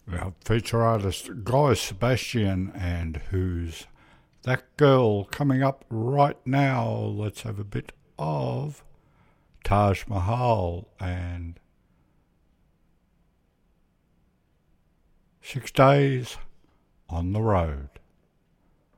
Our feature artist Guy Sebastian and Who's That Girl coming up right now. Let's have a bit of Taj Mahal and 6 Days on the Road.